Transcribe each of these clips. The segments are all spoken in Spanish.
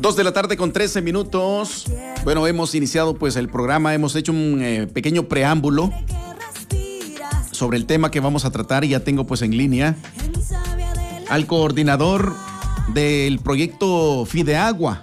2:13 p.m. Bueno, hemos iniciado pues el programa, hemos hecho un pequeño preámbulo sobre el tema que vamos a tratar y ya tengo pues en línea al coordinador del proyecto Fideagua,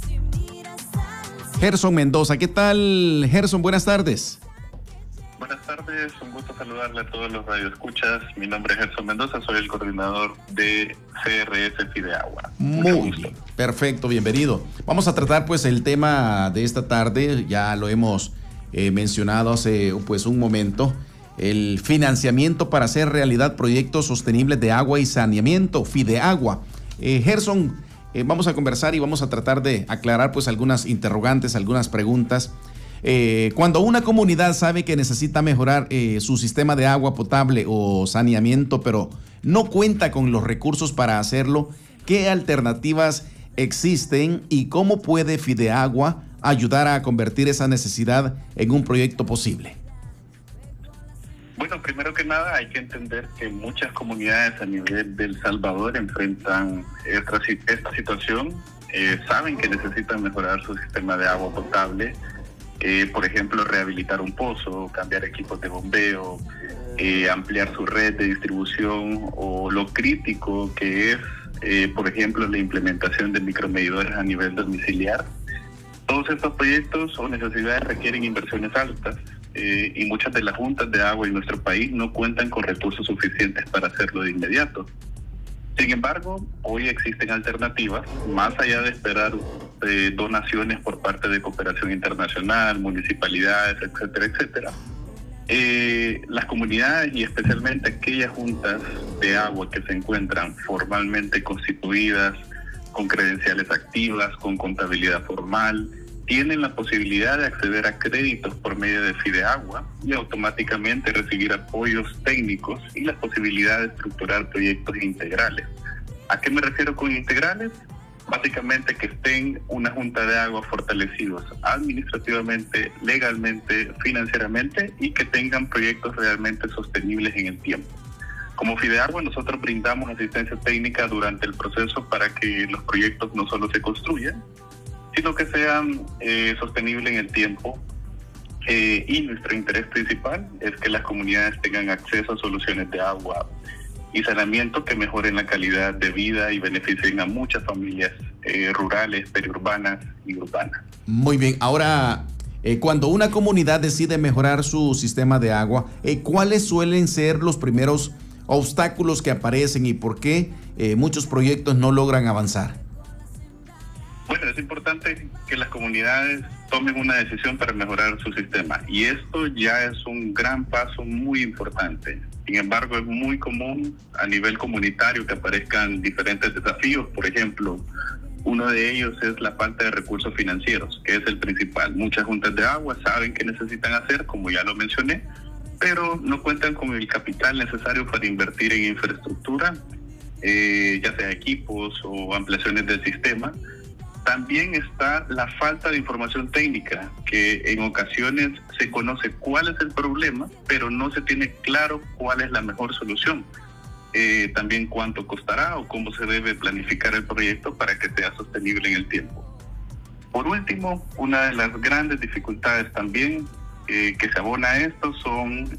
Gerson Mendoza. ¿Qué tal, Gerson? Buenas tardes. Buenas tardes, un gusto saludarle a todos los radioescuchas. Mi nombre es Gerson Mendoza, soy el coordinador de CRS Fideagua. Muy bien, perfecto, bienvenido. Vamos a tratar pues el tema de esta tarde, ya lo hemos mencionado hace pues un momento, el financiamiento para hacer realidad proyectos sostenibles de agua y saneamiento, Fideagua. Gerson, vamos a conversar y vamos a tratar de aclarar pues algunas interrogantes, algunas preguntas. Cuando una comunidad sabe que necesita mejorar su sistema de agua potable o saneamiento, pero no cuenta con los recursos para hacerlo, ¿qué alternativas existen y cómo puede Fideagua ayudar a convertir esa necesidad en un proyecto posible? Bueno, primero que nada hay que entender que muchas comunidades a nivel de El Salvador enfrentan esta situación, saben que necesitan mejorar su sistema de agua potable. Por ejemplo, rehabilitar un pozo, cambiar equipos de bombeo, ampliar su red de distribución, o lo crítico que es, por ejemplo, la implementación de micromedidores a nivel domiciliar. Todos estos proyectos o necesidades requieren inversiones altas y muchas de las juntas de agua en nuestro país no cuentan con recursos suficientes para hacerlo de inmediato. Sin embargo, hoy existen alternativas, más allá de esperar donaciones por parte de cooperación internacional, municipalidades, etcétera, etcétera. Las comunidades y especialmente aquellas juntas de agua que se encuentran formalmente constituidas, con credenciales activas, con contabilidad formal, tienen la posibilidad de acceder a créditos por medio de Fideagua y automáticamente recibir apoyos técnicos y la posibilidad de estructurar proyectos integrales. ¿A qué me refiero con integrales? Básicamente que estén una junta de agua fortalecidos administrativamente, legalmente, financieramente y que tengan proyectos realmente sostenibles en el tiempo. Como Fideagua nosotros brindamos asistencia técnica durante el proceso para que los proyectos no solo se construyan, sino que sean sostenibles en el tiempo. Y nuestro interés principal es que las comunidades tengan acceso a soluciones de agua y saneamiento que mejoren la calidad de vida y beneficien a muchas familias rurales, periurbanas y urbanas. Muy bien, ahora cuando una comunidad decide mejorar su sistema de agua, ¿cuáles suelen ser los primeros obstáculos que aparecen y por qué muchos proyectos no logran avanzar? Bueno, es importante que las comunidades tomen una decisión para mejorar su sistema y esto ya es un gran paso muy importante. Sin embargo, es muy común a nivel comunitario que aparezcan diferentes desafíos. Por ejemplo, uno de ellos es la falta de recursos financieros, que es el principal. Muchas juntas de agua saben qué necesitan hacer, como ya lo mencioné, pero no cuentan con el capital necesario para invertir en infraestructura, ya sea equipos o ampliaciones del sistema. También está la falta de información técnica, que en ocasiones se conoce cuál es el problema, pero no se tiene claro cuál es la mejor solución. También cuánto costará o cómo se debe planificar el proyecto para que sea sostenible en el tiempo. Por último, una de las grandes dificultades también que se abona a esto son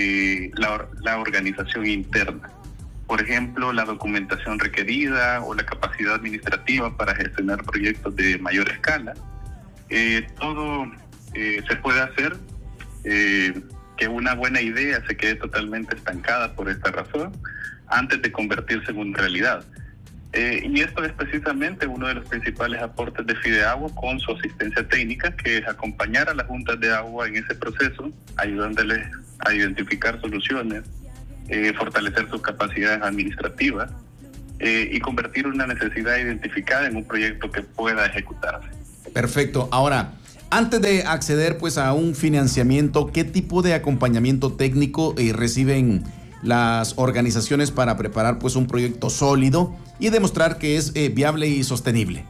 la organización interna. Por ejemplo, la documentación requerida o la capacidad administrativa para gestionar proyectos de mayor escala. Todo se puede hacer que una buena idea se quede totalmente estancada por esta razón antes de convertirse en una realidad. Y esto es precisamente uno de los principales aportes de Fideagua con su asistencia técnica, que es acompañar a las juntas de agua en ese proceso, ayudándoles a identificar soluciones, fortalecer sus capacidades administrativas y convertir una necesidad identificada en un proyecto que pueda ejecutarse. Perfecto. Ahora, antes de acceder pues a un financiamiento, ¿qué tipo de acompañamiento técnico reciben las organizaciones para preparar pues un proyecto sólido y demostrar que es viable y sostenible?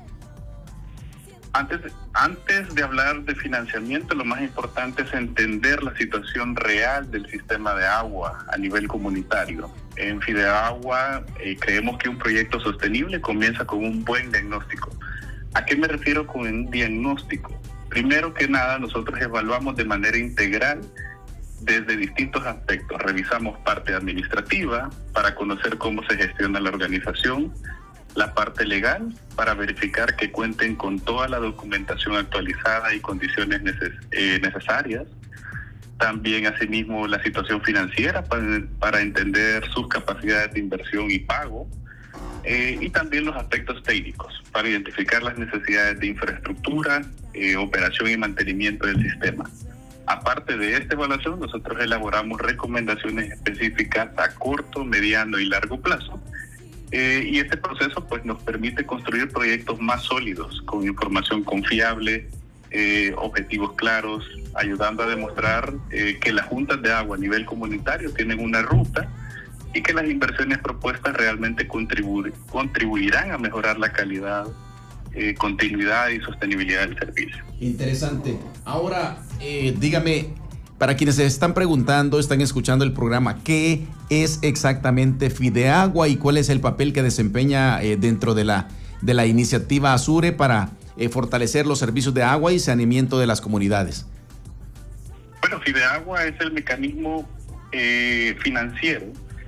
Antes de hablar de financiamiento, lo más importante es entender la situación real del sistema de agua a nivel comunitario. En Fideagua creemos que un proyecto sostenible comienza con un buen diagnóstico. ¿A qué me refiero con un diagnóstico? Primero que nada, nosotros evaluamos de manera integral desde distintos aspectos. Revisamos parte administrativa para conocer cómo se gestiona la organización, la parte legal para verificar que cuenten con toda la documentación actualizada y condiciones necesarias. También, asimismo, la situación financiera para entender sus capacidades de inversión y pago. Y también los aspectos técnicos para identificar las necesidades de infraestructura, operación y mantenimiento del sistema. Aparte de esta evaluación, nosotros elaboramos recomendaciones específicas a corto, mediano y largo plazo. Y este proceso pues nos permite construir proyectos más sólidos, con información confiable, objetivos claros, ayudando a demostrar que las juntas de agua a nivel comunitario tienen una ruta y que las inversiones propuestas realmente contribuirán a mejorar la calidad, continuidad y sostenibilidad del servicio. Interesante. Ahora, dígame, para quienes se están preguntando, están escuchando el programa, ¿qué es exactamente Fideagua y cuál es el papel que desempeña dentro de la iniciativa Asure para fortalecer los servicios de agua y saneamiento de las comunidades? Bueno, Fideagua es el mecanismo financiero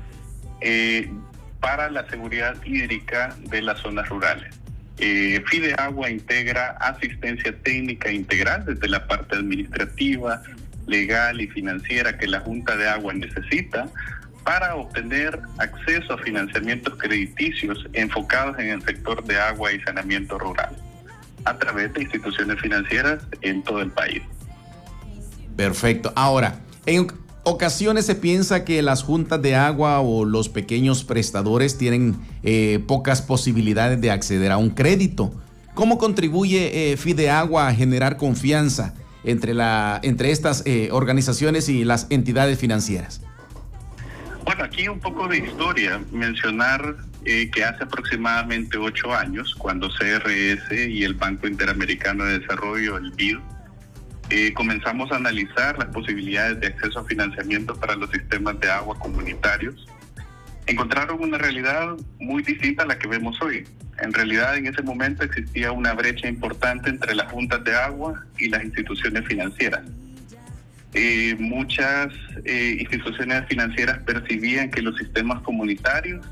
para la seguridad hídrica de las zonas rurales. Fideagua integra asistencia técnica integral desde la parte administrativa, legal y financiera que la Junta de Agua necesita para obtener acceso a financiamientos crediticios enfocados en el sector de agua y saneamiento rural a través de instituciones financieras en todo el país. Perfecto. Ahora, en ocasiones se piensa que las juntas de agua o los pequeños prestadores tienen pocas posibilidades de acceder a un crédito. ¿Cómo contribuye Fideagua a generar confianza entre estas organizaciones y las entidades financieras? Bueno, aquí un poco de historia. Mencionar que hace aproximadamente 8 años, cuando CRS y el Banco Interamericano de Desarrollo, el BID, comenzamos a analizar las posibilidades de acceso a financiamiento para los sistemas de agua comunitarios, encontraron una realidad muy distinta a la que vemos hoy. En realidad, en ese momento existía una brecha importante entre las juntas de agua y las instituciones financieras. Muchas instituciones financieras percibían que los sistemas comunitarios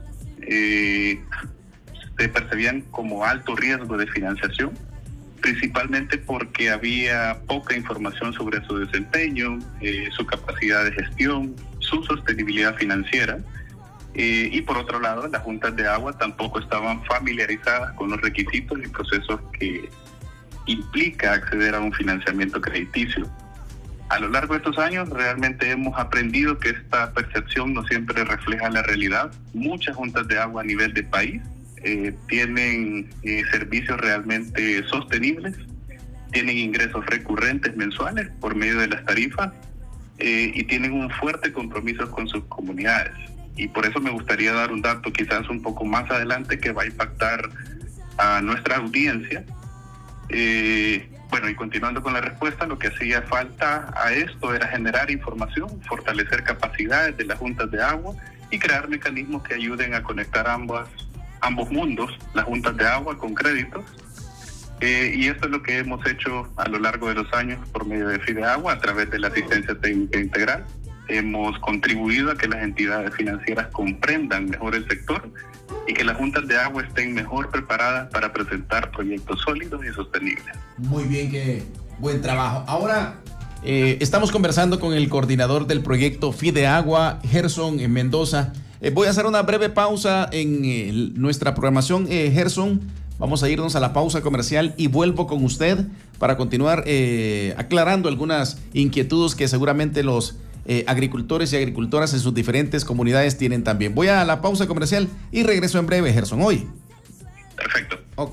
se percibían como alto riesgo de financiación, principalmente porque había poca información sobre su desempeño, su capacidad de gestión, su sostenibilidad financiera. Y por otro lado, las juntas de agua tampoco estaban familiarizadas con los requisitos y procesos que implica acceder a un financiamiento crediticio. A lo largo de estos años realmente hemos aprendido que esta percepción no siempre refleja la realidad. Muchas juntas de agua a nivel de país tienen servicios realmente sostenibles, tienen ingresos recurrentes mensuales por medio de las tarifas y tienen un fuerte compromiso con sus comunidades. Y por eso me gustaría dar un dato quizás un poco más adelante que va a impactar a nuestra audiencia. Bueno, y continuando con la respuesta, lo que hacía falta a esto era generar información, fortalecer capacidades de las juntas de agua y crear mecanismos que ayuden a conectar ambos mundos, las juntas de agua con créditos. Y esto es lo que hemos hecho a lo largo de los años por medio de Fideagua a través de la asistencia técnica integral. Hemos contribuido a que las entidades financieras comprendan mejor el sector y que las juntas de agua estén mejor preparadas para presentar proyectos sólidos y sostenibles. Muy bien, qué buen trabajo. Ahora estamos conversando con el coordinador del proyecto Fideagua, Gerson Mendoza. Voy a hacer una breve pausa en nuestra programación, Gerson. Vamos a irnos a la pausa comercial y vuelvo con usted para continuar aclarando algunas inquietudes que seguramente los agricultores y agricultoras en sus diferentes comunidades tienen también. Voy a la pausa comercial y regreso en breve, Gerson. Hoy. Perfecto. Ok.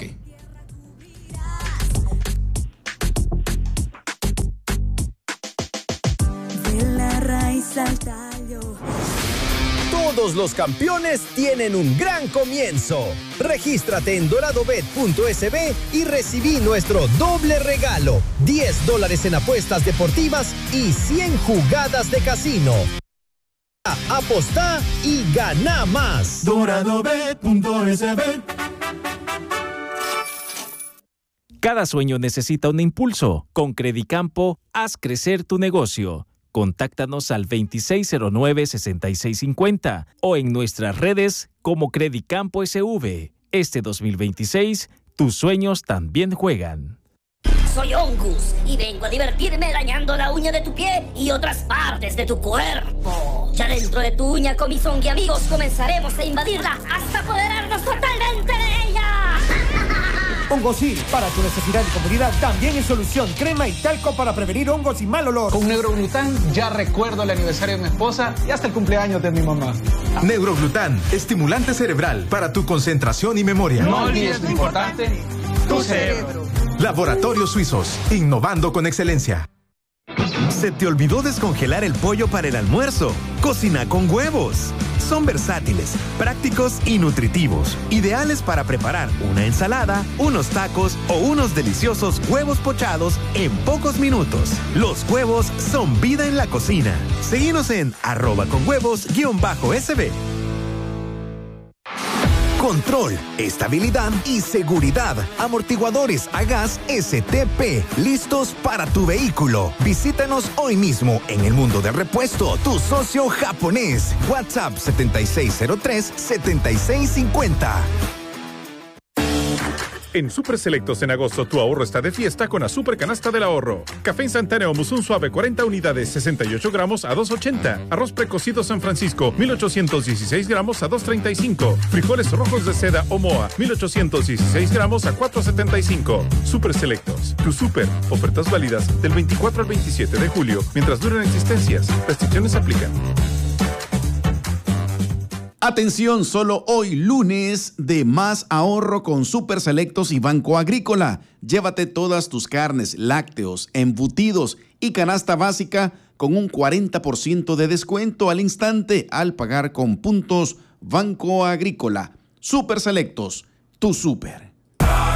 De la raíz al tallo. Todos los campeones tienen un gran comienzo. Regístrate en doradobet.sb y recibí nuestro doble regalo: $10 en apuestas deportivas y 100 jugadas de casino. Apostá y gana más. Doradobet.sb. Cada sueño necesita un impulso. Con Credicampo, haz crecer tu negocio. Contáctanos al 2609-6650 o en nuestras redes como Credicampo SV. Este 2026, tus sueños también juegan. Soy Ongus y vengo a divertirme dañando la uña de tu pie y otras partes de tu cuerpo. Ya dentro de tu uña, con mis Ongi amigos, comenzaremos a invadirla hasta apoderarnos totalmente de ella. Hongosil, para tu necesidad de comodidad, también es solución. Crema y talco para prevenir hongos y mal olor. Con Neuroglután ya recuerdo el aniversario de mi esposa y hasta el cumpleaños de mi mamá. Neuroglután, estimulante cerebral para tu concentración y memoria. No olvides lo importante, tu cerebro. Laboratorios Suizos, innovando con excelencia. ¿Se te olvidó descongelar el pollo para el almuerzo? Cocina con huevos. Son versátiles, prácticos y nutritivos. Ideales para preparar una ensalada, unos tacos o unos deliciosos huevos pochados en pocos minutos. Los huevos son vida en la cocina. Seguinos en @conhuevos_SB. Control, estabilidad y seguridad. Amortiguadores a gas STP, listos para tu vehículo. Visítanos hoy mismo en El Mundo del Repuesto, tu socio japonés. WhatsApp 7603-7650. En Super Selectos en agosto tu ahorro está de fiesta con la Super Canasta del Ahorro. Café instantáneo Musun Suave 40 unidades 68 gramos a $2.80. Arroz precocido San Francisco 1816 gramos a $2.35. Frijoles rojos de seda Omoa 1816 gramos a $4.75. Super Selectos, tu super. Ofertas válidas del 24 al 27 de julio mientras duren existencias. Restricciones aplican. Atención, solo hoy lunes de más ahorro con Super Selectos y Banco Agrícola. Llévate todas tus carnes, lácteos, embutidos y canasta básica con un 40% de descuento al instante al pagar con puntos Banco Agrícola. Super Selectos, tu super.